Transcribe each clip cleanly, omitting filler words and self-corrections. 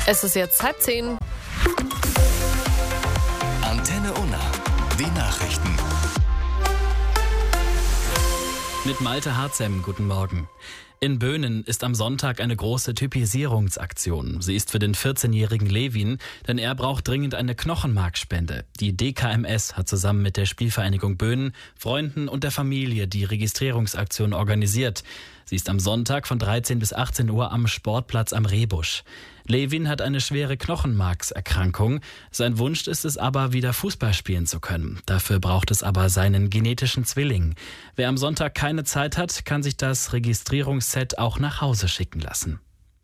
Es ist jetzt 9:30. Antenne Unna, die Nachrichten. Mit Malte Harzem, guten Morgen. In Böhnen ist am Sonntag eine große Typisierungsaktion. Sie ist für den 14-jährigen Levin, denn er braucht dringend eine Knochenmarkspende. Die DKMS hat zusammen mit der Spielvereinigung Böhnen, Freunden und der Familie die Registrierungsaktion organisiert. Sie ist am Sonntag von 13 bis 18 Uhr am Sportplatz am Rehbusch. Levin hat eine schwere Knochenmarkserkrankung. Sein Wunsch ist es aber, wieder Fußball spielen zu können. Dafür braucht es aber seinen genetischen Zwilling. Wer am Sonntag keine Zeit hat, kann sich das Registrierungsset auch nach Hause schicken lassen.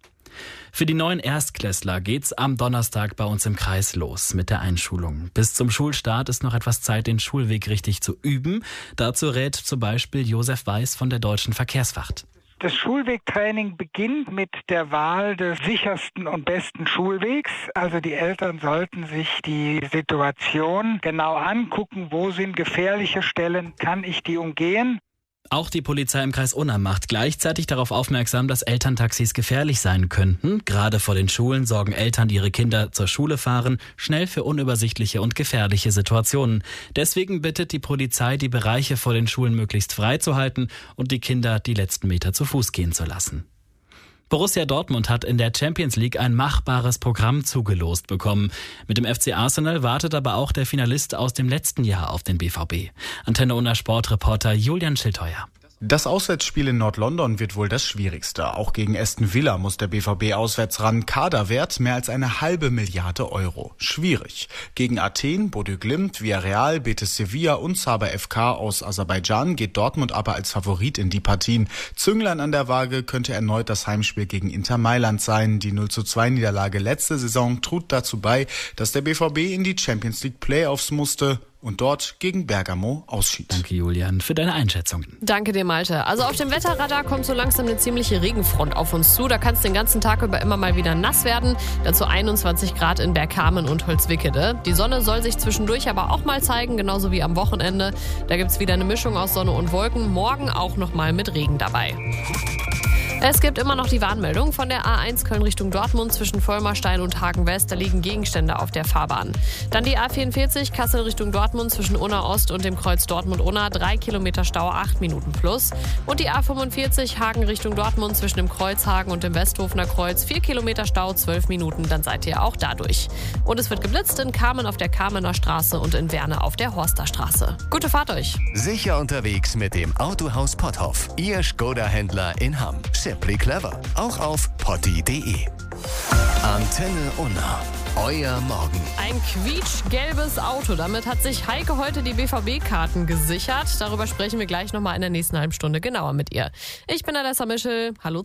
Für die neuen Erstklässler geht's am Donnerstag bei uns im Kreis los mit der Einschulung. Bis zum Schulstart ist noch etwas Zeit, den Schulweg richtig zu üben. Dazu rät zum Beispiel Josef Weiß von der Deutschen Verkehrswacht. Das Schulwegtraining beginnt mit der Wahl des sichersten und besten Schulwegs. Also die Eltern sollten sich die Situation genau angucken, wo sind gefährliche Stellen, kann ich die umgehen? Auch die Polizei im Kreis Unna macht gleichzeitig darauf aufmerksam, dass Elterntaxis gefährlich sein könnten. Gerade vor den Schulen sorgen Eltern, die ihre Kinder zur Schule fahren, schnell für unübersichtliche und gefährliche Situationen. Deswegen bittet die Polizei, die Bereiche vor den Schulen möglichst frei zu halten und die Kinder die letzten Meter zu Fuß gehen zu lassen. Borussia Dortmund hat in der Champions League ein machbares Programm zugelost bekommen. Mit dem FC Arsenal wartet aber auch der Finalist aus dem letzten Jahr auf den BVB. Antenne Unna Sportreporter Julian Schildheuer. Das Auswärtsspiel in Nord-London wird wohl das schwierigste. Auch gegen Aston Villa muss der BVB auswärts ran. Kaderwert mehr als 1,5 Milliarde Euro. Schwierig. Gegen Athen, Bodø Glimt, Villarreal, Betis Sevilla und Sabah FK aus Aserbaidschan geht Dortmund aber als Favorit in die Partien. Zünglein an der Waage könnte erneut das Heimspiel gegen Inter Mailand sein. Die 0:2 Niederlage letzte Saison trug dazu bei, dass der BVB in die Champions League Playoffs musste und dort gegen Bergamo ausschied. Danke, Julian, für deine Einschätzung. Danke dir, Malte. Also auf dem Wetterradar kommt so langsam eine ziemliche Regenfront auf uns zu. Da kann es den ganzen Tag über immer mal wieder nass werden. Dazu 21 Grad in Bergkamen und Holzwickede. Die Sonne soll sich zwischendurch aber auch mal zeigen, genauso wie am Wochenende. Da gibt's wieder eine Mischung aus Sonne und Wolken. Morgen auch noch mal mit Regen dabei. Es gibt immer noch die Warnmeldung von der A1 Köln Richtung Dortmund zwischen Vollmerstein und Hagen West. Da liegen Gegenstände auf der Fahrbahn. Dann die A44 Kassel Richtung Dortmund zwischen Unna Ost und dem Kreuz Dortmund-Unna. 3 Kilometer Stau, 8 Minuten plus. Und die A45 Hagen Richtung Dortmund zwischen dem Kreuzhagen und dem Westhofener Kreuz. 4 Kilometer Stau, 12 Minuten. Dann seid ihr auch dadurch. Und es wird geblitzt in Kamen auf der Kamener Straße und in Werne auf der Horster Straße. Gute Fahrt euch. Sicher unterwegs mit dem Autohaus Potthoff. Ihr Skoda-Händler in Hamm. Simply clever. Auch auf potti.de. Antenne Unna. Euer Morgen. Ein quietschgelbes Auto. Damit hat sich Heike heute die BVB-Karten gesichert. Darüber sprechen wir gleich nochmal in der nächsten halben Stunde genauer mit ihr. Ich bin Alessa Mischel. Hallo.